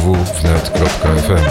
www.wnet.fm.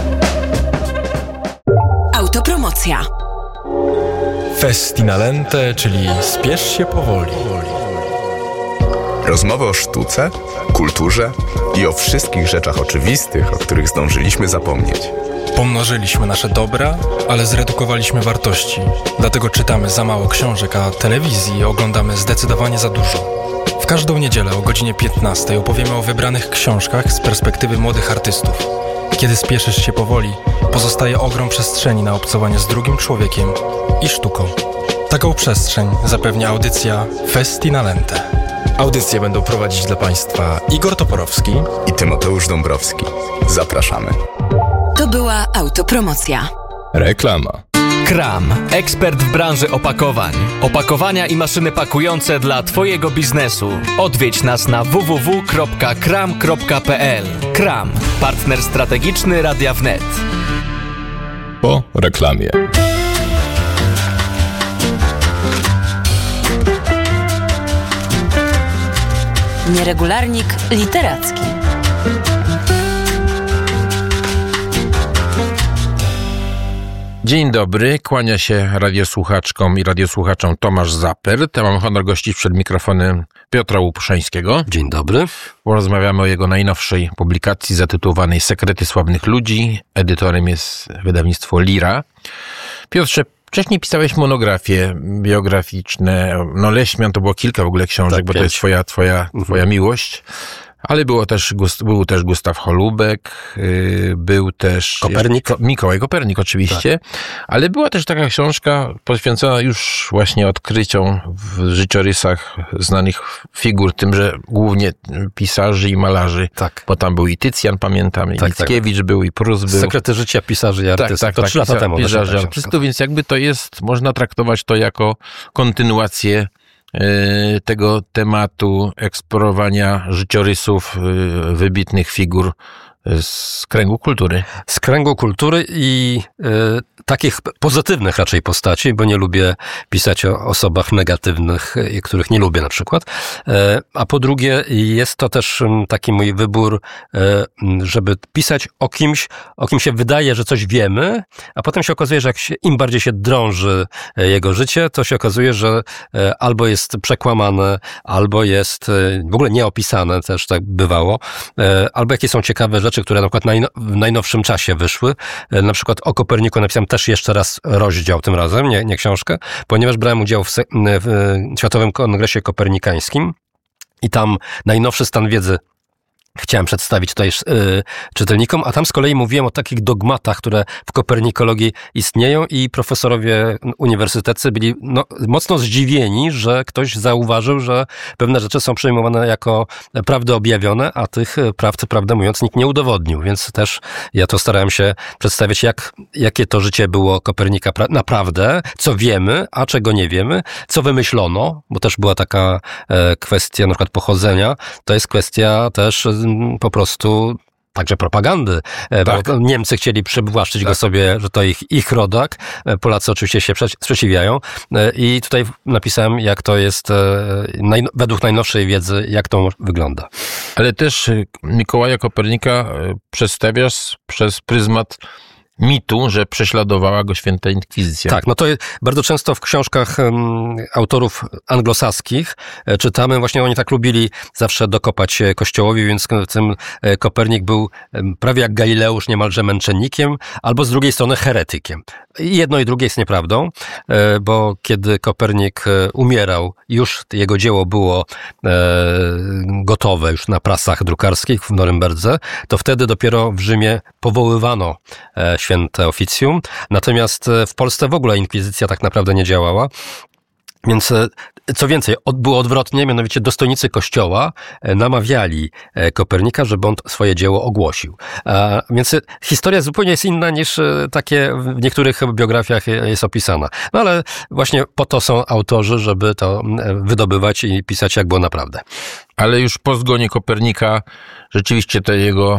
Autopromocja. Festinalente, czyli spiesz się powoli. Rozmowy o sztuce, kulturze i o wszystkich rzeczach oczywistych, o których zdążyliśmy zapomnieć. Pomnożyliśmy nasze dobra, ale zredukowaliśmy wartości. Dlatego czytamy za mało książek, a telewizji oglądamy zdecydowanie za dużo. W każdą niedzielę o godzinie 15 opowiemy o wybranych książkach z perspektywy młodych artystów. Kiedy spieszysz się powoli, pozostaje ogrom przestrzeni na obcowanie z drugim człowiekiem i sztuką. Taką przestrzeń zapewnia audycja Festinalente. Audycje będą prowadzić dla Państwa Igor Toporowski i Tymoteusz Dąbrowski. Zapraszamy. To była autopromocja. Reklama. Kram. Ekspert w branży opakowań. Opakowania i maszyny pakujące dla Twojego biznesu. Odwiedź nas na www.kram.pl. Kram. Partner strategiczny Radia Wnet. Po reklamie. Nieregularnik literacki. Dzień dobry, kłania się radiosłuchaczkom i radiosłuchaczom Tomasz Zapert. Ja mam honor gościć przed mikrofonem Piotra Łupuszańskiego. Dzień dobry. Porozmawiamy o jego najnowszej publikacji zatytułowanej Sekrety sławnych ludzi. Edytorem jest wydawnictwo Lira. Piotrze, wcześniej pisałeś monografie biograficzne. No Leśmian to było kilka w ogóle książek, tak, bo 5. To jest twoja miłość. Ale był też Gustaw Holubek, był też Mikołaj Kopernik oczywiście, tak. Ale była też taka książka poświęcona już właśnie odkryciom w życiorysach znanych figur, tymże głównie pisarzy i malarzy, tak. Bo tam był i Tycjan, pamiętam, i Mickiewicz był, i Prus był. Sekrety życia pisarzy i artystów. Tak, to 3 lata temu. Pisarzy i artystów, więc jakby to jest, można traktować to jako kontynuację tego tematu eksplorowania życiorysów wybitnych figur z kręgu kultury. Z kręgu kultury i takich pozytywnych raczej postaci, bo nie lubię pisać o osobach negatywnych, których nie lubię na przykład. A po drugie jest to też taki mój wybór, żeby pisać o kimś się wydaje, że coś wiemy, a potem się okazuje, że im bardziej się drąży jego życie, to się okazuje, że albo jest przekłamane, albo jest w ogóle nieopisane, też tak bywało, albo jakieś są ciekawe rzeczy, które na przykład w najnowszym czasie wyszły. Na przykład o Koperniku napisałem też jeszcze raz rozdział tym razem, nie książkę, ponieważ brałem udział w Światowym Kongresie Kopernikańskim i tam najnowszy stan wiedzy chciałem przedstawić tutaj czytelnikom, a tam z kolei mówiłem o takich dogmatach, które w kopernikologii istnieją i profesorowie uniwersyteccy byli mocno zdziwieni, że ktoś zauważył, że pewne rzeczy są przyjmowane jako prawdy objawione, a tych prawd, prawdę mówiąc, nikt nie udowodnił, więc też ja to starałem się przedstawić, jakie to życie było Kopernika naprawdę, co wiemy, a czego nie wiemy, co wymyślono, bo też była taka kwestia na przykład pochodzenia, to jest kwestia też po prostu także propagandy. Tak. Niemcy chcieli przywłaszczyć go sobie, że to ich rodak. Polacy oczywiście się sprzeciwiają. I tutaj napisałem, jak to jest według najnowszej wiedzy, jak to wygląda. Ale też Mikołaja Kopernika przedstawiasz przez pryzmat mitu, że prześladowała go Święta Inkwizycja. Tak, no to bardzo często w książkach autorów anglosaskich czytamy, właśnie oni tak lubili zawsze dokopać Kościołowi, więc tym Kopernik był prawie jak Galileusz niemalże męczennikiem, albo z drugiej strony heretykiem. I jedno i drugie jest nieprawdą, bo kiedy Kopernik umierał, już jego dzieło było gotowe już na prasach drukarskich w Norymberdze, to wtedy dopiero w Rzymie powoływano święte oficjum. Natomiast w Polsce w ogóle inkwizycja tak naprawdę nie działała. Więc co więcej, było odwrotnie, mianowicie dostojnicy Kościoła namawiali Kopernika, żeby on swoje dzieło ogłosił. Więc historia zupełnie jest inna niż takie w niektórych biografiach jest opisana. No ale właśnie po to są autorzy, żeby to wydobywać i pisać, jak było naprawdę. Ale już po zgonie Kopernika rzeczywiście to jego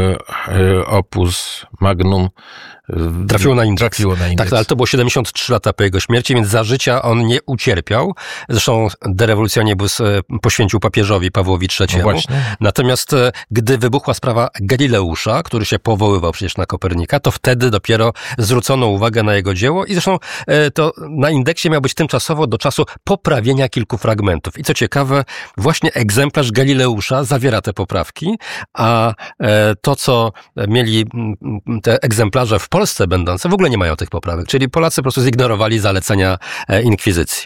opus magnum Trafiło na indeks. Tak, ale to było 73 lata po jego śmierci, więc za życia on nie ucierpiał. Zresztą derewolucjonibus poświęcił papieżowi Pawłowi III. No Natomiast gdy wybuchła sprawa Galileusza, który się powoływał przecież na Kopernika, to wtedy dopiero zwrócono uwagę na jego dzieło i zresztą to na indeksie miał być tymczasowo do czasu poprawienia kilku fragmentów. I co ciekawe, właśnie egzemplarz Galileusza zawiera te poprawki, a to, co mieli te egzemplarze w Polsce będące, w ogóle nie mają tych poprawek. Czyli Polacy po prostu zignorowali zalecenia inkwizycji.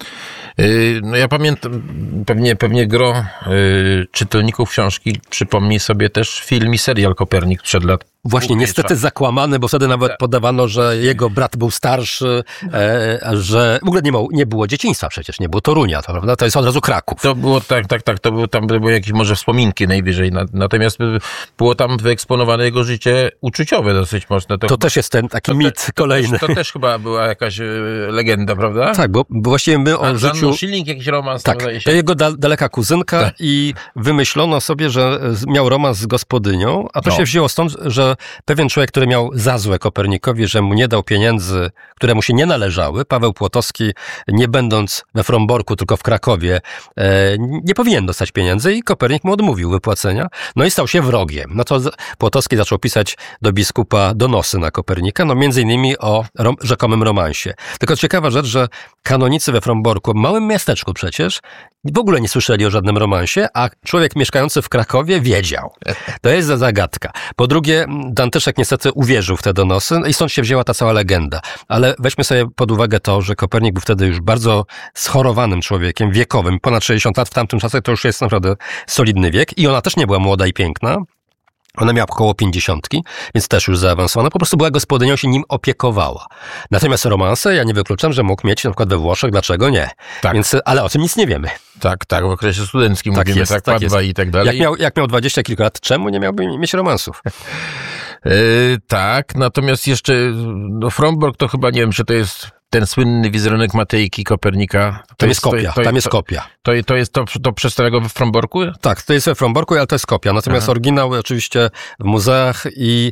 No ja pamiętam, pewnie gro czytelników książki przypomni sobie też film i serial Kopernik sprzed lat. Właśnie, niestety zakłamany, bo wtedy nawet podawano, że jego brat był starszy, że w ogóle nie było dzieciństwa przecież, nie było Torunia, to, prawda? To jest od razu Kraków. To było, tak, tam były jakieś może wspominki najwyżej, natomiast było tam wyeksponowane jego życie uczuciowe dosyć mocno. To też jest ten taki mit kolejny. To też chyba była jakaś legenda, prawda? Tak, bo właściwie my o życiu... Schilling, jakiś romans. Tak, to jego daleka kuzynka tak. I wymyślono sobie, że miał romans z gospodynią, a to się wzięło stąd, że pewien człowiek, który miał za złe Kopernikowi, że mu nie dał pieniędzy, które mu się nie należały, Paweł Płotowski, nie będąc we Fromborku, tylko w Krakowie, nie powinien dostać pieniędzy i Kopernik mu odmówił wypłacenia, no i stał się wrogiem. No to Płotowski zaczął pisać do biskupa donosy na Kopernika, no między innymi o rzekomym romansie. Tylko ciekawa rzecz, że kanonicy we Fromborku, małym miasteczku przecież, w ogóle nie słyszeli o żadnym romansie, a człowiek mieszkający w Krakowie wiedział. To jest zagadka. Po drugie, Dantyszek niestety uwierzył w te donosy i stąd się wzięła ta cała legenda. Ale weźmy sobie pod uwagę to, że Kopernik był wtedy już bardzo schorowanym człowiekiem, wiekowym. Ponad 60 lat w tamtym czasie to już jest naprawdę solidny wiek i ona też nie była młoda i piękna. Ona miała około 50, więc też już zaawansowana. Po prostu była gospodynią, się nim opiekowała. Natomiast romanse, ja nie wykluczam, że mógł mieć na przykład we Włoszech, dlaczego nie? Tak. Więc, ale o tym nic nie wiemy. Tak, w okresie studenckim tak mówimy, jest, tak padwa i tak dalej. Jak miał 20 kilka lat, czemu nie miałby mieć romansów? Tak, natomiast jeszcze Frombork to chyba, nie wiem, czy to jest ten słynny wizerunek Matejki Kopernika. Tam jest kopia. To jest to przedstawia we Fromborku? Tak, to jest we Fromborku, ale to jest kopia. Natomiast oryginał oczywiście w muzeach i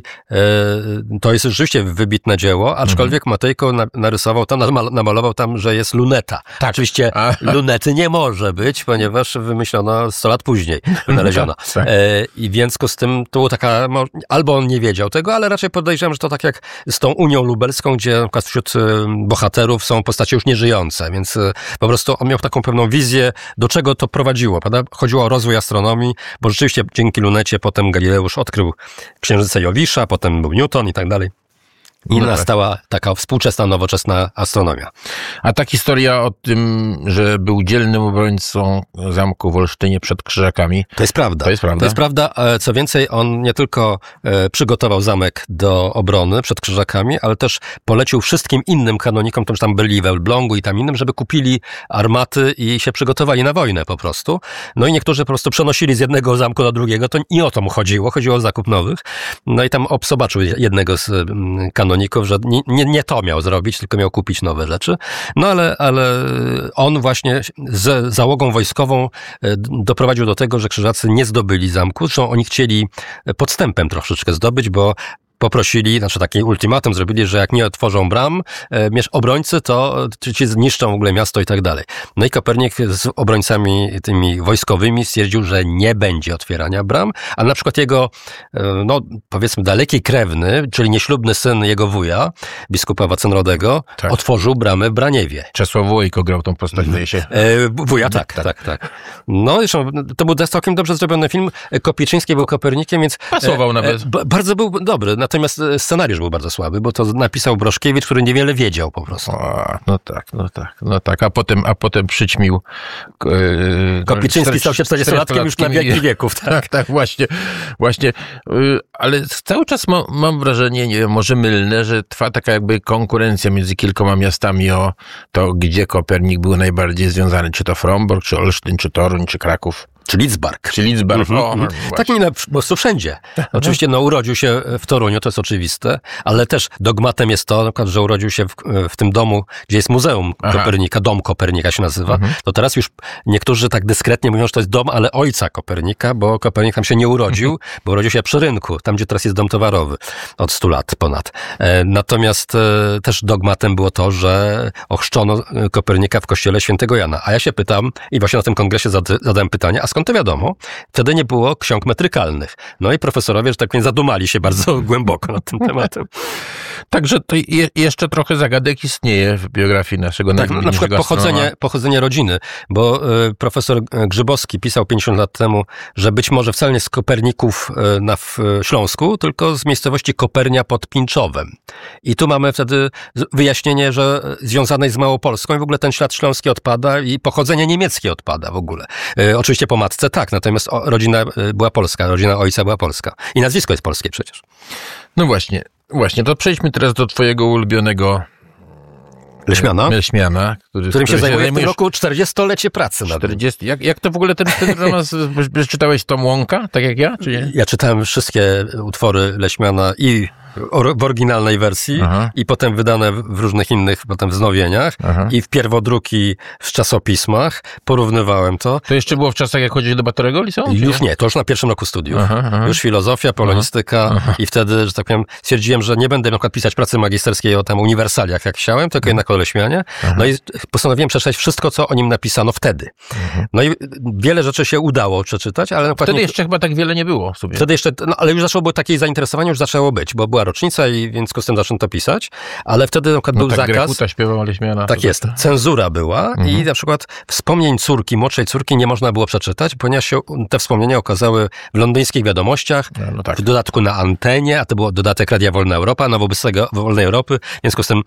to jest rzeczywiście wybitne dzieło, aczkolwiek Matejko narysował tam, namalował tam, że jest luneta. Tak. Oczywiście lunety nie może być, ponieważ wymyślono 100 lat później, wynaleziono. Tak. I w związku z tym to było taka, albo on nie wiedział tego, ale raczej podejrzewam, że to tak jak z tą Unią Lubelską, gdzie na przykład wśród bohaterów są postacie już nieżyjące, więc po prostu on miał taką pewną wizję, do czego to prowadziło, prawda? Chodziło o rozwój astronomii, bo rzeczywiście dzięki lunecie potem Galileusz odkrył księżyce Jowisza, potem był Newton i tak dalej. I nastała taka współczesna, nowoczesna astronomia. A ta historia o tym, że był dzielnym obrońcą zamku w Olsztynie przed Krzyżakami. To jest prawda. To jest prawda. Co więcej, on nie tylko przygotował zamek do obrony przed Krzyżakami, ale też polecił wszystkim innym kanonikom, którzy tam byli w Elblągu i tam innym, żeby kupili armaty i się przygotowali na wojnę po prostu. No i niektórzy po prostu przenosili z jednego zamku do drugiego. To nie o to mu chodziło. Chodziło o zakup nowych. No i tam zobaczył jednego z kanoników, że nie to miał zrobić, tylko miał kupić nowe rzeczy. No ale on właśnie z załogą wojskową doprowadził do tego, że Krzyżacy nie zdobyli zamku. Zresztą oni chcieli podstępem troszeczkę zdobyć, bo poprosili, znaczy taki ultimatum zrobili, że jak nie otworzą bram obrońcy, to ci zniszczą w ogóle miasto i tak dalej. No i Kopernik z obrońcami tymi wojskowymi stwierdził, że nie będzie otwierania bram, a na przykład jego, no powiedzmy daleki krewny, czyli nieślubny syn jego wuja, biskupa Wacenrodego, otworzył bramy w Braniewie. Czesław Łojko grał tą postać, zdaje się. Wuja, tak. No zresztą to był całkiem dobrze zrobiony film. Kopieczyński był Kopernikiem, więc pasował nawet. Bardzo był dobry. Natomiast scenariusz był bardzo słaby, bo to napisał Broszkiewicz, który niewiele wiedział po prostu. No tak. A potem przyćmił. Kopieczyński stał się 40-latkiem już na wieki wieków. Tak, właśnie. Ale cały czas mam wrażenie, nie wiem, może mylne, że trwa taka jakby konkurencja między kilkoma miastami o to, gdzie Kopernik był najbardziej związany. Czy to Frombork, czy Olsztyn, czy Toruń, czy Kraków. Czy Lidzbark. Taki po prostu wszędzie. Oczywiście urodził się w Toruniu, to jest oczywiste, ale też dogmatem jest to, na przykład, że urodził się w tym domu, gdzie jest Muzeum Kopernika, Dom Kopernika się nazywa. To teraz już niektórzy tak dyskretnie mówią, że to jest dom, ale ojca Kopernika, bo Kopernik tam się nie urodził, bo urodził się przy rynku, tam gdzie teraz jest dom towarowy, od 100 lat ponad. Natomiast też dogmatem było to, że ochrzczono Kopernika w kościele Świętego Jana. A ja się pytam, i właśnie na tym kongresie zadałem pytanie, a skąd to wiadomo? Wtedy nie było ksiąg metrykalnych. No i profesorowie, że tak powiem, zadumali się bardzo głęboko nad tym tematem. Także to jeszcze trochę zagadek istnieje w biografii naszego na przykład pochodzenie rodziny, bo profesor Grzybowski pisał 50 lat temu, że być może wcale nie z Koperników w Śląsku, tylko z miejscowości Kopernia pod Pinczowem. I tu mamy wtedy wyjaśnienie, że związane jest z Małopolską i w ogóle ten ślad śląski odpada i pochodzenie niemieckie odpada w ogóle. Oczywiście po matce tak, natomiast rodzina była polska, rodzina ojca była polska. I nazwisko jest polskie przecież. No właśnie, to przejdźmy teraz do twojego ulubionego Leśmiana, którym się zajmuje w tym roku 40-lecie pracy. 40. Jak to w ogóle ten romans, czytałeś Tom Łąka, tak jak ja, czy nie? Ja czytałem wszystkie utwory Leśmiana i w oryginalnej wersji i potem wydane w różnych innych potem wznowieniach i w pierwodruki w czasopismach. Porównywałem to. To jeszcze było w czasach, jak chodziłeś do Batorego liceum? Już nie, to już na pierwszym roku studiów. Już filozofia, polonistyka i wtedy, że tak powiem, stwierdziłem, że nie będę na przykład pisać pracy magisterskiej o tam uniwersaliach, jak chciałem, tylko jednak o Leśmianie. No i postanowiłem przeczytać wszystko, co o nim napisano wtedy. No i wiele rzeczy się udało przeczytać, ale na przykład... Wtedy jeszcze chyba tak wiele nie było w sumie. Wtedy jeszcze, ale już zaczęło być takie zainteresowanie, już zaczęło być, bo była rocznica i w związku z tym zaczęto pisać, ale wtedy na przykład był zakaz. Grekuta śpiewał Leśmiana. Tak jest. Cenzura była i na przykład wspomnień młodszej córki nie można było przeczytać, ponieważ się te wspomnienia okazały w londyńskich wiadomościach, w dodatku na antenie, a to był dodatek Radia Wolna Europa, no wobec tego Wolnej Europy, w związku z tym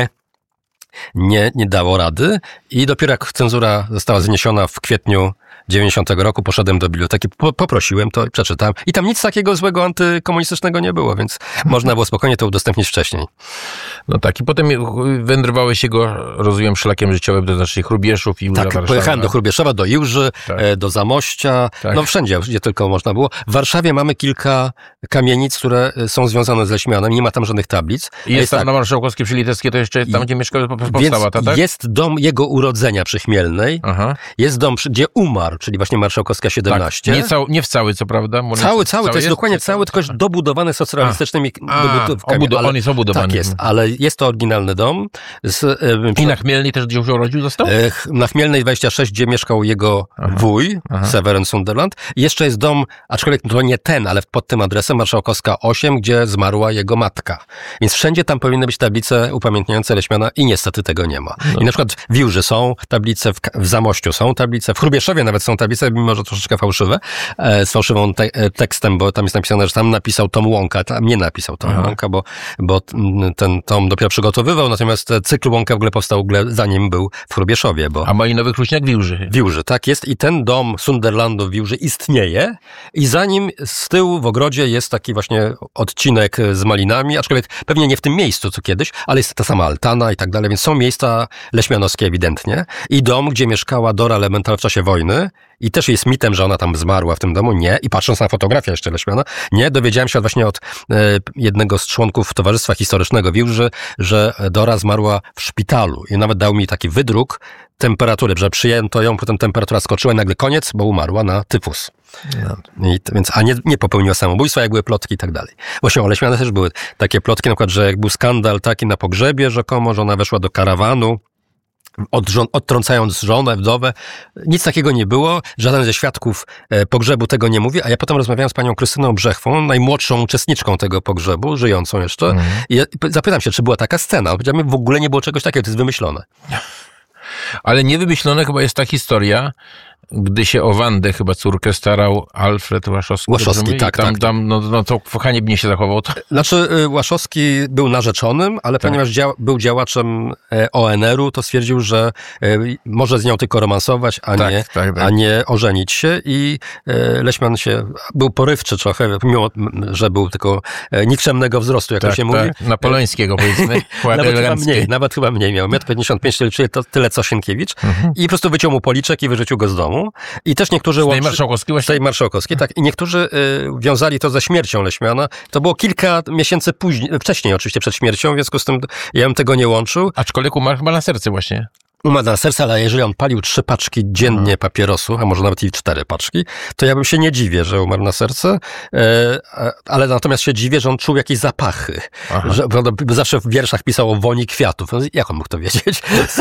nie dało rady i dopiero jak cenzura została zniesiona w kwietniu 90 roku, poszedłem do biblioteki, poprosiłem to i przeczytałem. I tam nic takiego złego antykomunistycznego nie było, więc można było spokojnie to udostępnić wcześniej. No tak, i potem wędrowałeś jego, rozumiem, szlakiem życiowym do naszych Hrubieszów i tak, pojechałem do Hrubieszowa, do Iłży, do Zamościa, no wszędzie, gdzie tylko można było. W Warszawie mamy kilka kamienic, które są związane z Leśmianem, nie ma tam żadnych tablic. Jest tam na Marszałkowskiej przy Litewskiej, to jeszcze tam, gdzie mieszkał, powstała ta, tak? Jest dom jego urodzenia przy Chmielnej, jest dom, gdzie umarł, czyli właśnie Marszałkowska 17. Tak, nie w cały, co prawda? Cały, to jest dokładnie cały, tylko jest dobudowany socjalistycznymi dobudówkami. On jest obudowany. Tak jest, ale jest to oryginalny dom. I na Chmielnej też gdzie się urodził został? Na Chmielnej 26, gdzie mieszkał jego wuj, Seweryn Sunderland. I jeszcze jest dom, aczkolwiek to nie ten, ale pod tym adresem Marszałkowska 8, gdzie zmarła jego matka. Więc wszędzie tam powinny być tablice upamiętniające Leśmiana i niestety tego nie ma. I na przykład w Iłży są tablice, w Zamościu są tablice, w Hrubieszowie nawet są tablice, mimo że troszeczkę fałszywe, z fałszywą tekstem, bo tam jest napisane, że tam napisał Tom Łąka, tam nie napisał Tom Łąka, bo ten Tom dopiero przygotowywał, natomiast cykl Łąka w ogóle powstał zanim był w Hrubieszowie. A Malinowy Kruśniak w Iłży. W Iłży, tak jest. I ten dom Sunderlandu w Iłży istnieje i za nim z tyłu w ogrodzie jest taki właśnie odcinek z malinami, aczkolwiek pewnie nie w tym miejscu co kiedyś, ale jest ta sama altana i tak dalej, więc są miejsca leśmianowskie ewidentnie. I dom, gdzie mieszkała Dora Elemental w czasie wojny i też jest mitem, że ona tam zmarła w tym domu. Nie. I patrząc na fotografię jeszcze Leśmiana, nie. Dowiedziałem się właśnie od jednego z członków Towarzystwa Historycznego w Iłży, że Dora zmarła w szpitalu i nawet dał mi taki wydruk temperatury, że przyjęto ją, potem temperatura skoczyła i nagle koniec, bo umarła na tyfus. A nie popełniła samobójstwa, jak były plotki i tak dalej. Właśnie o Leśmiana też były takie plotki, na przykład, że jak był skandal taki na pogrzebie rzekomo, że ona weszła do karawanu, odtrącając żonę, wdowę. Nic takiego nie było. Żaden ze świadków pogrzebu tego nie mówi, a ja potem rozmawiałem z panią Krystyną Brzechwą, najmłodszą uczestniczką tego pogrzebu, żyjącą jeszcze. I zapytam się, czy była taka scena. Powiedziałem, w ogóle nie było czegoś takiego, to jest wymyślone. Ale niewymyślone chyba jest ta historia, gdy się o Wandę, chyba córkę, starał Alfred Łaszowski. Tak. To haniebnie się zachował. Znaczy, Łaszowski był narzeczonym, ale ponieważ był działaczem ONR-u, to stwierdził, że może z nią tylko romansować, a nie ożenić się i Leśmian był porywczy trochę, mimo że był tylko nikczemnego wzrostu, jak to się mówi. Napoleońskiego, powiedzmy. Nawet chyba mniej miał. 1,55 m, czyli to tyle co Sienkiewicz. I po prostu wyciął mu policzek i wyrzucił go z domu. domu. I też niektórzy... Z tej marszałkowskiej właśnie? Z tej marszałkowskiej, tak. I niektórzy wiązali to ze śmiercią Leśmiana. To było kilka miesięcy wcześniej oczywiście przed śmiercią, w związku z tym ja bym tego nie łączył. Aczkolwiek umarł chyba na serce właśnie. Umarł na serce, ale jeżeli on palił 3 paczki dziennie papierosów, a może nawet i 4 paczki, to ja bym się nie dziwię, że umarł na serce, ale natomiast się dziwię, że on czuł jakieś zapachy. Że zawsze w wierszach pisał o woni kwiatów. Jak on mógł to wiedzieć?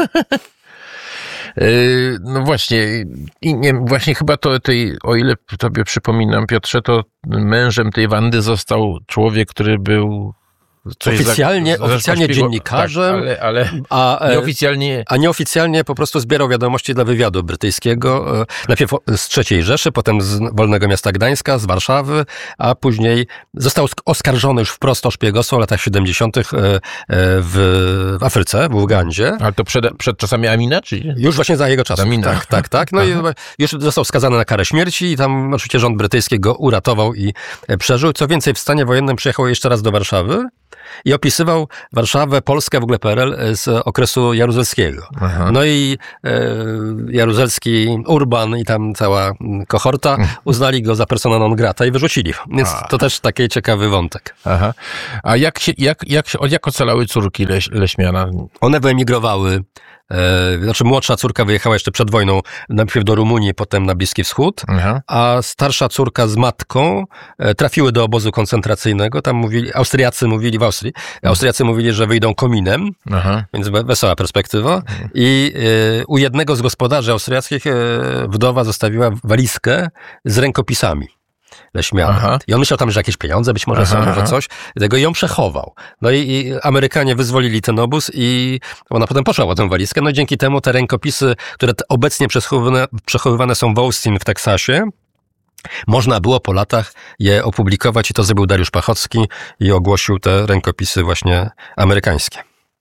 No właśnie, właśnie chyba o ile tobie przypominam, Piotrze, to mężem tej Wandy został człowiek, który był oficjalnie dziennikarzem, tak, ale nieoficjalnie... A nieoficjalnie po prostu zbierał wiadomości dla wywiadu brytyjskiego. Najpierw z III Rzeszy, potem z Wolnego Miasta Gdańska, z Warszawy, a później został oskarżony już wprost o szpiegostwo w latach 70. w Afryce, w Ugandzie. Ale to przed czasami Amina, czy? Już właśnie za jego czasów. Amina. Tak. No i już został skazany na karę śmierci i tam oczywiście rząd brytyjski go uratował i przeżył. Co więcej, w stanie wojennym przyjechał jeszcze raz do Warszawy i opisywał Warszawę, Polskę, w ogóle PRL z okresu jaruzelskiego. Aha. No i jaruzelski Urban i tam cała kohorta uznali go za persona non grata i wyrzucili. Więc to też taki ciekawy wątek. Aha. A jak ocalały córki Leśmiana? One wyemigrowały. Znaczy młodsza córka wyjechała jeszcze przed wojną najpierw do Rumunii, potem na Bliski Wschód, a starsza córka z matką trafiły do obozu koncentracyjnego. Tam Austriacy mówili, że wyjdą kominem, więc wesoła perspektywa. I u jednego z gospodarzy austriackich wdowa zostawiła walizkę z rękopisami Leśmiana. I on myślał tam, że jakieś pieniądze być może są, może coś. Dlatego ją przechował. No i Amerykanie wyzwolili ten obóz i ona potem poszła po tę walizkę. No i dzięki temu te rękopisy, które obecnie przechowywane są w Austin w Teksasie, można było po latach je opublikować i to zrobił Dariusz Pachocki i ogłosił te rękopisy właśnie amerykańskie.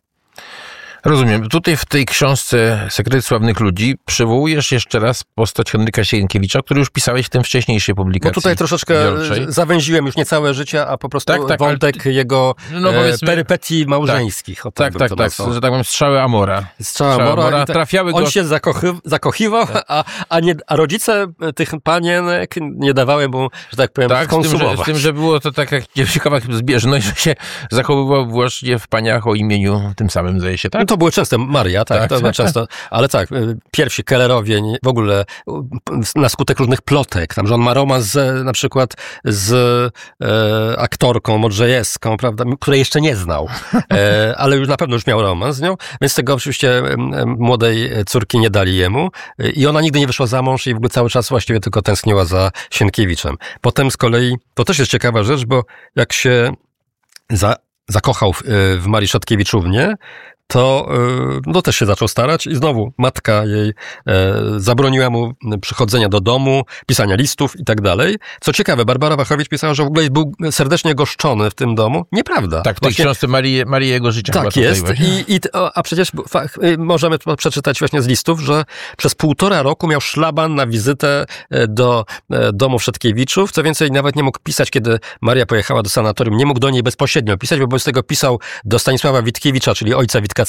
Rozumiem. Tutaj w tej książce Sekrety Sławnych Ludzi przywołujesz jeszcze raz postać Henryka Sienkiewicza, który już pisałeś w tym wcześniejszej publikacji. Bo tutaj troszeczkę zawęziłem już nie całe życie, a po prostu wątek jego perypetii małżeńskich. Tak, że tak powiem, strzały Amora. Amora trafiały go... On się zakochiwał, a rodzice tych panienek nie dawały mu, że tak powiem, skonsumować. Z tym, że było to tak jak ciekawa zbieżność, że się zachowywał właśnie w paniach o imieniu tym samym, zdaje się, tak? To były często Maria, tak, to były często, ale tak, pierwsi Kellerowie w ogóle na skutek różnych plotek, tam, że on ma romans na przykład z aktorką Modrzejewską, prawda, której jeszcze nie znał, ale już na pewno już miał romans z nią, więc tego oczywiście młodej córki nie dali jemu i ona nigdy nie wyszła za mąż i w ogóle cały czas właściwie tylko tęskniła za Sienkiewiczem. Potem z kolei, to też jest ciekawa rzecz, bo jak się zakochał w Marii Szatkiewiczównie, to też się zaczął starać i znowu matka jej zabroniła mu przychodzenia do domu, pisania listów i tak dalej. Co ciekawe, Barbara Wachowicz pisała, że w ogóle był serdecznie goszczony w tym domu. Nieprawda. Tak, w tej książce Marii jego życia. Tak jest. A przecież możemy przeczytać właśnie z listów, że przez 1,5 roku miał szlaban na wizytę do domu Szatkiewiczów. Co więcej, nawet nie mógł pisać, kiedy Maria pojechała do sanatorium. Nie mógł do niej bezpośrednio pisać, bo wobec tego pisał do Stanisława Witkiewicza, czyli ojca Witkacego,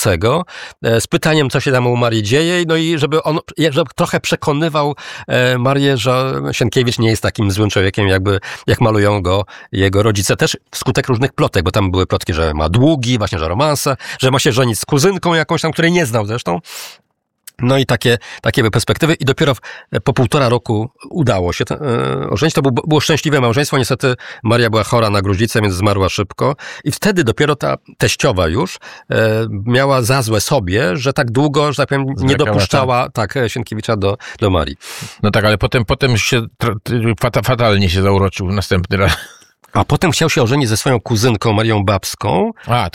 z pytaniem, co się tam u Marii dzieje, no i żeby trochę przekonywał Marię, że Sienkiewicz nie jest takim złym człowiekiem, jak malują go jego rodzice. Też wskutek różnych plotek, bo tam były plotki, że ma długi, właśnie, że romanse, że ma się żenić z kuzynką jakąś tam, której nie znał zresztą. No i takie były perspektywy i dopiero po 1,5 roku udało się ożenić. To było szczęśliwe małżeństwo. Niestety Maria była chora na gruźlicę, więc zmarła szybko. I wtedy dopiero ta teściowa już miała za złe sobie, że tak długo, że tak powiem, nie dopuszczała Sienkiewicza do Marii. No tak, ale potem się fatalnie się zauroczył następny raz. A potem chciał się ożenić ze swoją kuzynką Marią Babską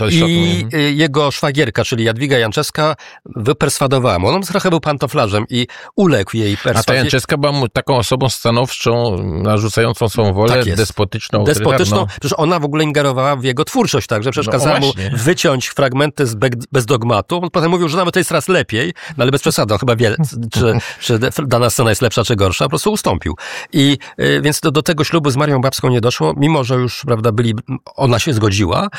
i jego szwagierka, czyli Jadwiga Janczewska, wyperswadowała mu. On trochę był pantoflarzem i uległ jej perswadzie. A ta Janczewska była mu taką osobą stanowczą, narzucającą swą wolę, despotyczną. Przecież ona w ogóle ingerowała w jego twórczość, także przeszkadzała mu wyciąć fragmenty bez dogmatu. On potem mówił, że nawet to jest raz lepiej, no ale bez przesady, on chyba wie, czy dana scena jest lepsza, czy gorsza, po prostu ustąpił. I więc do tego ślubu z Marią Babską nie doszło, mimo że już, prawda, ona się zgodziła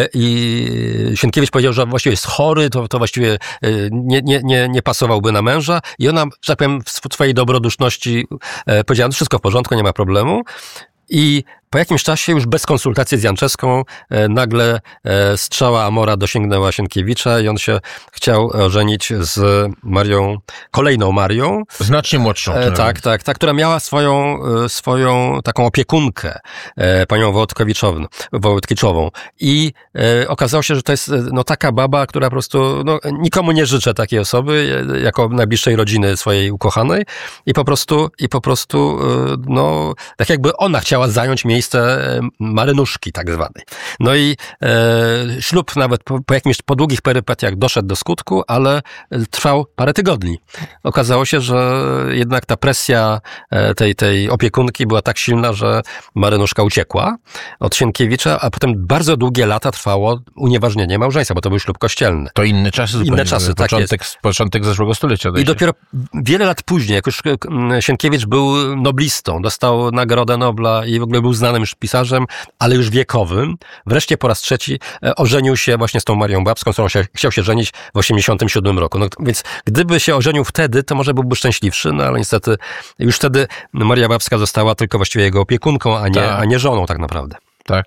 i Sienkiewicz powiedział, że właściwie jest chory, to właściwie nie pasowałby na męża i ona, że tak powiem, w swojej dobroduszności powiedziała, no wszystko w porządku, nie ma problemu. I po jakimś czasie, już bez konsultacji z Janczewską, nagle strzała Amora dosięgnęła Sienkiewicza i on się chciał żenić z kolejną Marią. Znacznie młodszą. Tak, która miała swoją taką opiekunkę, panią Wołodkiczową. I okazało się, że to jest taka baba, która po prostu nikomu nie życzę takiej osoby, jako najbliższej rodziny swojej ukochanej. I po prostu tak jakby ona chciała zająć miejsce marynuszki tak zwanej. No i ślub nawet po długich perypetiach doszedł do skutku, ale trwał parę tygodni. Okazało się, że jednak ta presja tej opiekunki była tak silna, że marynuszka uciekła od Sienkiewicza, a potem bardzo długie lata trwało unieważnienie małżeństwa, bo to był ślub kościelny. To inne czasy zupełnie. Inne czasy, tak jest. Początek zeszłego stulecia. I dopiero wiele lat później, jak już Sienkiewicz był noblistą, dostał Nagrodę Nobla i w ogóle był znanym już pisarzem, ale już wiekowym, wreszcie po raz trzeci ożenił się właśnie z tą Marią Babską, z którą chciał się żenić w 1987 roku. No, więc gdyby się ożenił wtedy, to może byłby szczęśliwszy, no ale niestety już wtedy Maria Babska została tylko właściwie jego opiekunką, a nie żoną tak naprawdę. Tak.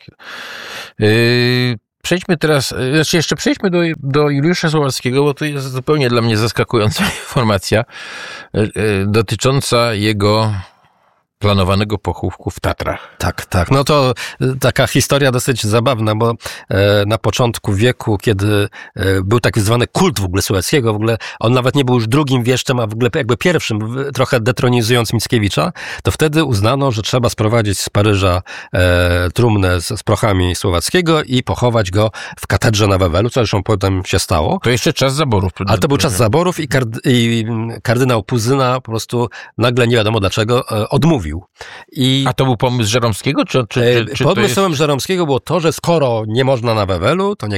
Przejdźmy teraz, jeszcze przejdźmy do Juliusza Słowackiego, bo to jest zupełnie dla mnie zaskakująca informacja dotycząca jego planowanego pochówku w Tatrach. Tak. No to taka historia dosyć zabawna, bo na początku wieku, kiedy był tak zwany kult w ogóle Słowackiego, w ogóle on nawet nie był już drugim wieszczem, a w ogóle jakby pierwszym, trochę detronizując Mickiewicza, to wtedy uznano, że trzeba sprowadzić z Paryża trumnę z prochami Słowackiego i pochować go w katedrze na Wawelu, co zresztą potem się stało. To jeszcze czas zaborów. Ale to był czas zaborów i kardynał Puzyna po prostu nagle nie wiadomo dlaczego odmówił. A to był pomysł Żeromskiego? Czy pomysłem Żeromskiego było to, że skoro nie można na Wawelu, to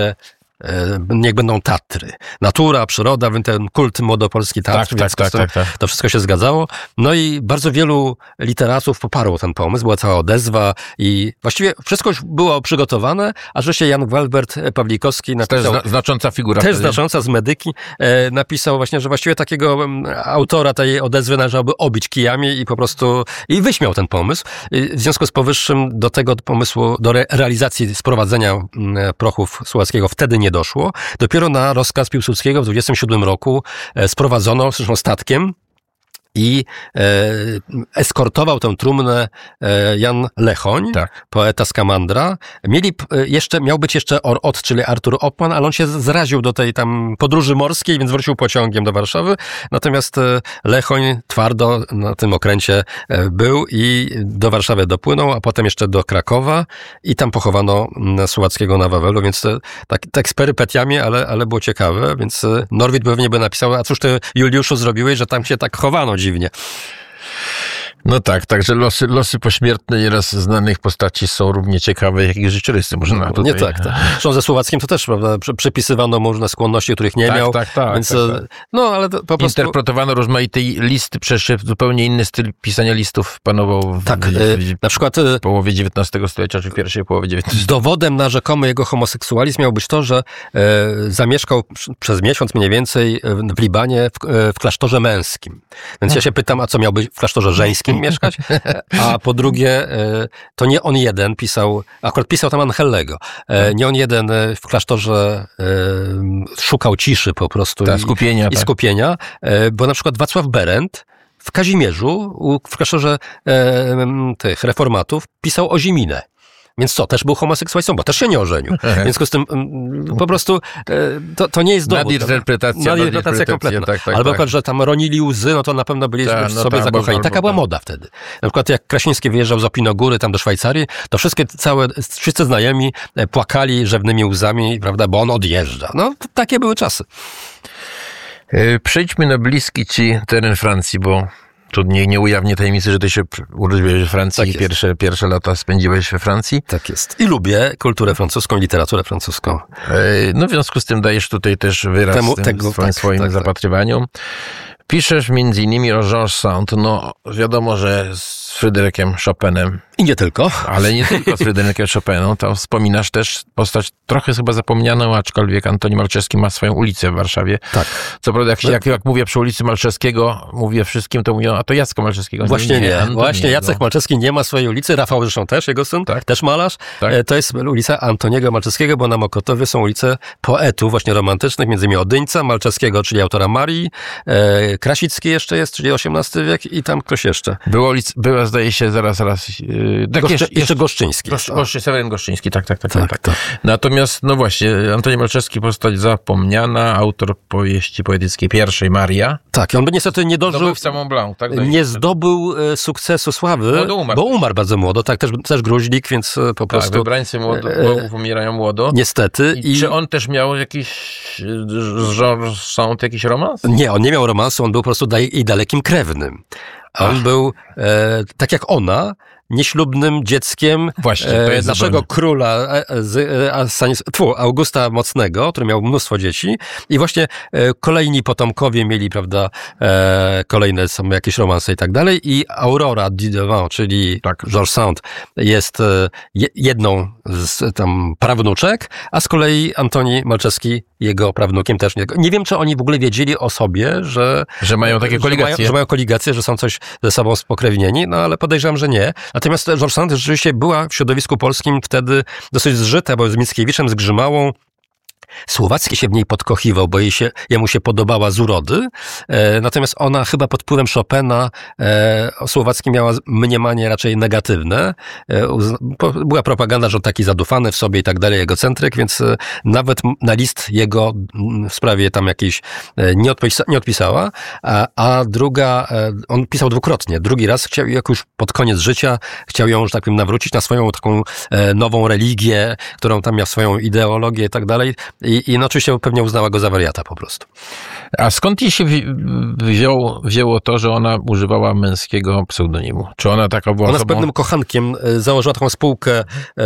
niech będą Tatry. Natura, przyroda, ten kult młodopolski Tatr, tak. To wszystko się zgadzało. No i bardzo wielu literatów poparło ten pomysł, była cała odezwa i właściwie wszystko już było przygotowane, a że się Jan Gualbert Pawlikowski napisał... Też znacząca figura. Też znacząca z Medyki, napisał właśnie, że właściwie takiego autora tej odezwy należałoby obić kijami i po prostu wyśmiał ten pomysł. W związku z powyższym do tego pomysłu, do realizacji sprowadzenia prochów Słowackiego wtedy nie doszło. Dopiero na rozkaz Piłsudskiego w 27 roku sprowadzono, zresztą statkiem, i eskortował tę trumnę Jan Lechoń, poeta z Kamandra. Miał być jeszcze Orot, czyli Artur Oppmann, ale on się zraził do tej tam podróży morskiej, więc wrócił pociągiem do Warszawy. Natomiast Lechoń twardo na tym okręcie był i do Warszawy dopłynął, a potem jeszcze do Krakowa i tam pochowano Słowackiego na Wawelu, więc tak z perypetiami, ale było ciekawe, więc Norwid pewnie by napisał, a cóż ty, Juliuszu, zrobiłeś, że tam się tak chowano dziwnie. No tak, także losy pośmiertne nieraz znanych postaci są równie ciekawe, jak ich życiorysy. Można tutaj... Nie tak. Zresztą ze Słowackim to też, prawda, przypisywano mu różne skłonności, których nie miał. Tak. Więc, no, ale to po prostu... Interpretowano rozmaite listy, przecież zupełnie inny styl pisania listów panował na przykład w połowie XIX stulecia, czy w pierwszej połowie XIX. Dowodem na rzekomy jego homoseksualizm miał być to, że zamieszkał przez miesiąc mniej więcej w Libanie w klasztorze męskim. Więc ja się pytam, a co miał być w klasztorze żeńskim mieszkać? A po drugie, to nie on jeden pisał tam Angellego, nie on jeden w klasztorze szukał ciszy po prostu i skupienia, bo na przykład Wacław Berendt w Kazimierzu, w klasztorze tych reformatów, pisał Oziminę. Więc co, też był homoseksualistą, bo też się nie ożenił. W związku z tym po prostu to nie jest dowód. Nadinterpretacja kompletna. Tak. Albo przykład, że tam ronili łzy, no to na pewno byli sobie zakochani. Taka była moda wtedy. Na przykład jak Krasiński wyjeżdżał z Opinogóry tam do Szwajcarii, to wszyscy znajomi płakali rzewnymi łzami, prawda, bo on odjeżdża. No, takie były czasy. Przejdźmy na bliski ci teren Francji, bo tu nie ujawnię tajemnicy, że ty się urodziłeś we Francji i pierwsze lata spędziłeś we Francji. Tak jest. I lubię kulturę francuską, literaturę francuską. No w związku z tym dajesz tutaj też wyraz swoim zapatrywaniom. Piszesz między innymi o George Sand. No wiadomo, że z Fryderykiem Chopinem. I nie tylko. Ale nie tylko z Fryderykiem Chopinem. To wspominasz też postać trochę chyba zapomnianą, aczkolwiek Antoni Malczewski ma swoją ulicę w Warszawie. Tak. Co prawda, jak mówię przy ulicy Malczewskiego, mówię wszystkim, to mówią, a to Jacka Malczewskiego. Właśnie nie. Właśnie Jacek Malczewski nie ma swojej ulicy. Rafał zresztą też, jego syn, też malarz. Tak. To jest ulica Antoniego Malczewskiego, bo na Mokotowie są ulice poetów właśnie romantycznych, między innymi Odyńca, Malczewskiego, czyli autora Marii, Krasicki jeszcze jest, czyli XVIII wiek i tam ktoś jeszcze. Była zdaje się, zaraz. Jeszcze Goszczyński. Seweryn Goszczyński, tak. Natomiast, no właśnie, Antoni Malczewski, postać zapomniana, autor powieści poetyckiej pierwszej Maria. Tak, on by niestety nie dożył... w samą Blanc, tak? Nie zdobył sukcesu, sławy, bo umarł bardzo młodo, tak, też gruźlik, więc po prostu... Tak, wybrańcy umierają młodo. Niestety. Czy on też miał jakiś z George Sand jakiś romans? Nie, on nie miał romansu, on był po prostu jej dalekim krewnym. On był, tak jak ona, nieślubnym dzieckiem naszego króla Augusta Mocnego, który miał mnóstwo dzieci i właśnie kolejni potomkowie mieli, prawda, kolejne są jakieś romanse i tak dalej i Aurora Dudevant, czyli George Sand jest jedną z tam prawnuczek, a z kolei Antoni Malczewski jego prawnukiem też. Nie wiem, czy oni w ogóle wiedzieli o sobie, że mają takie koligacje. Że mają koligacje, że są coś ze sobą spokrewnieni, no ale podejrzewam, że nie. Natomiast George Sand rzeczywiście była w środowisku polskim wtedy dosyć zżyta, bo z Mickiewiczem, z Grzymałą. Słowacki się w niej podkochiwał, bo jemu się podobała z urody, natomiast ona chyba pod wpływem Chopina o Słowackim miała mniemanie raczej negatywne. Była propaganda, że on taki zadufany w sobie i tak dalej, egocentryk, więc nawet na list jego w sprawie tam jakiejś nie odpisała, a druga, on pisał dwukrotnie. Drugi raz chciał, jak już pod koniec życia, chciał ją, że tak powiem, nawrócić na swoją taką nową religię, którą tam miał swoją ideologię i tak dalej. I no oczywiście pewnie uznała go za wariata po prostu. A skąd jej się wzięło to, że ona używała męskiego pseudonimu? Czy ona taka była Ona z pewnym kochankiem założyła taką spółkę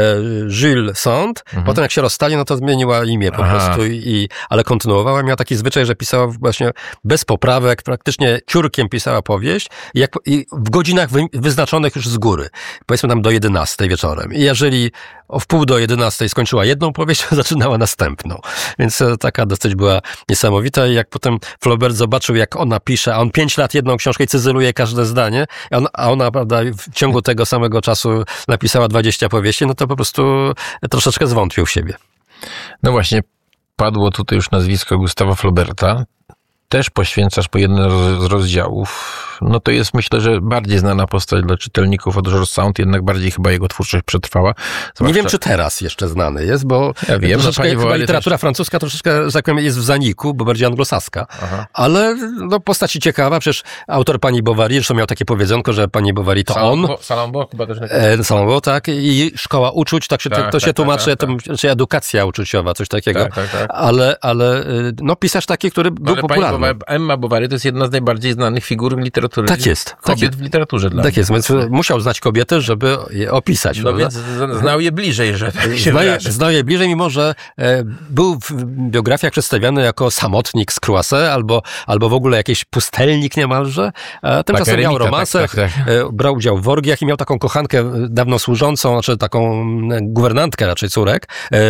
Jules Sand. Potem jak się rozstali, no to zmieniła imię po prostu, ale kontynuowała. Miała taki zwyczaj, że pisała właśnie bez poprawek, praktycznie ciurkiem pisała powieść i w godzinach wyznaczonych już z góry. Powiedzmy tam do 11 wieczorem. I jeżeli o 10:30 skończyła jedną powieść, zaczynała następną. Więc taka dosyć była niesamowita i jak potem Flaubert zobaczył, jak ona pisze, a on 5 lat jedną książkę i cyzeluje każde zdanie, a ona, prawda, w ciągu tego samego czasu napisała 20 powieści, no to po prostu troszeczkę zwątpił w siebie. No właśnie, padło tutaj już nazwisko Gustawa Flauberta. Też poświęcasz po jednym z rozdziałów. No to jest, myślę, że bardziej znana postać dla czytelników od George Sand, jednak bardziej chyba jego twórczość przetrwała. Nie wiem, czy teraz jeszcze znany jest, bo ja wiem, chyba literatura francuska troszeczkę, że tak powiem, jest w zaniku, bo bardziej anglosaska. Ale no, postaci ciekawa, przecież autor Pani Bovary, zresztą miał takie powiedzonko, że Pani Bovary to Salambo chyba też. Salambo, tak. I szkoła uczuć, to się tłumaczy, czy edukacja uczuciowa, coś takiego. Tak. Ale no pisarz taki, który był popularny. Emma Bovary to jest jedna z najbardziej znanych figur literatury. Tak jest. Kobiet w literaturze dla mnie. Tak jest, więc musiał znać kobiety, żeby je opisać. No więc znał je bliżej, że tak się wyrażę. Znał je bliżej, mimo że był w biografiach przedstawiany jako samotnik z Croisset, albo w ogóle jakiś pustelnik niemalże. Tymczasem miał romanse, brał udział w orgiach i miał taką kochankę dawno służącą, znaczy taką guwernantkę raczej córek,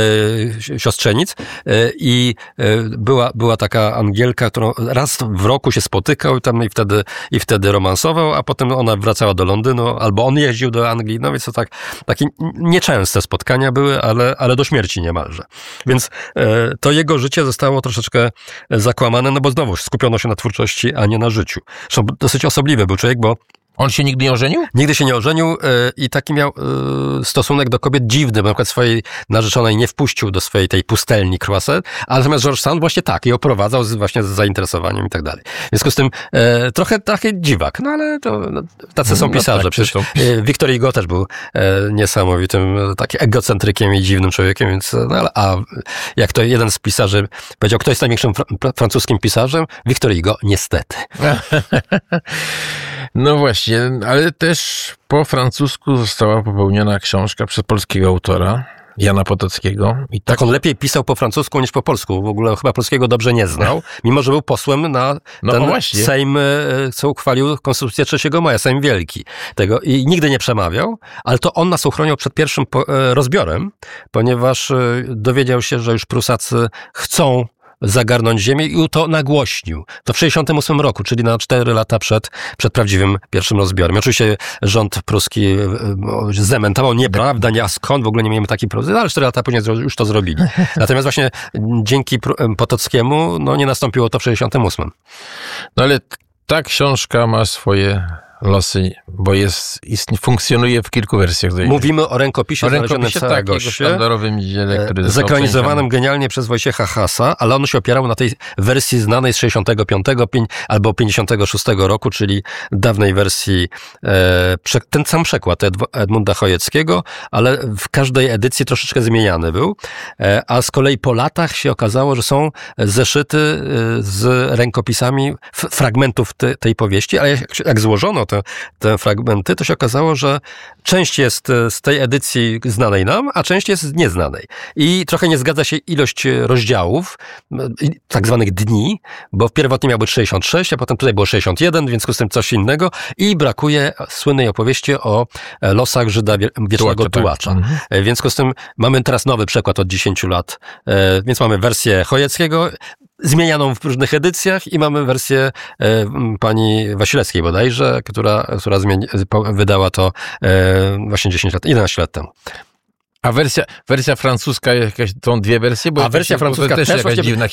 siostrzenic i była taka Angielka, którą raz w roku się spotykał i wtedy romansował, a potem ona wracała do Londynu, albo on jeździł do Anglii, no więc to takie nieczęste spotkania były, ale do śmierci niemalże. Więc to jego życie zostało troszeczkę zakłamane, no bo znowu skupiono się na twórczości, a nie na życiu. Zresztą dosyć osobliwy był człowiek, bo on się nigdy nie ożenił? Nigdy się nie ożenił i taki miał stosunek do kobiet dziwny, bo na przykład swojej narzeczonej nie wpuścił do swojej tej pustelni Croisset, ale natomiast George Sand właśnie tak, i oprowadzał właśnie z zainteresowaniem i tak dalej. W związku z tym trochę taki dziwak, no ale tacy są pisarze. Przecież Victor Hugo też był niesamowitym takim egocentrykiem i dziwnym człowiekiem, więc a jak to jeden z pisarzy powiedział, kto jest największym francuskim pisarzem? Victor Hugo, niestety. No właśnie, ale też po francusku została popełniona książka przez polskiego autora. Jana Potockiego. I Tak on lepiej pisał po francusku niż po polsku. W ogóle chyba polskiego dobrze nie znał, mimo że był posłem na ten Sejm, co uchwalił Konstytucję 3 maja, Sejm Wielki. Tego i nigdy nie przemawiał, ale to on nas uchronił przed pierwszym rozbiorem, ponieważ dowiedział się, że już Prusacy chcą zagarnąć ziemię i to nagłośnił. To w 1968 roku, czyli na 4 lata przed prawdziwym pierwszym rozbiorem. Oczywiście rząd pruski zdementował, nieprawda, nie, a skąd, w ogóle nie mieliśmy takiej propozycji, ale 4 lata później już to zrobili. Natomiast właśnie dzięki Potockiemu, nie nastąpiło to w 1968. No ale ta książka ma swoje losy, bo funkcjonuje w kilku wersjach. Mówimy o rękopisie znalezionym w Saragosie, sztandarowym dziele, który zekranizowanym genialnie przez Wojciecha Hasa, ale on się opierał na tej wersji znanej z 65 albo 56 roku, czyli dawnej wersji, ten sam przekład Edmunda Chojeckiego, ale w każdej edycji troszeczkę zmieniany był, a z kolei po latach się okazało, że są zeszyty z rękopisami fragmentów tej powieści, ale jak złożono te fragmenty, to się okazało, że część jest z tej edycji znanej nam, a część jest z nieznanej. I trochę nie zgadza się ilość rozdziałów, tak zwanych dni, bo pierwotnie miał być 66, a potem tutaj było 61, w związku z tym coś innego i brakuje słynnej opowieści o losach Żyda Wiecznego Tułacza. W związku z tym mamy teraz nowy przekład od 10 lat, więc mamy wersję Chojeckiego, zmienianą w różnych edycjach i mamy wersję pani Wasilewskiej bodajże, która wydała to właśnie 11 lat temu. A wersja francuska, są dwie wersje? Bo wersja francuska też jakaś dziwna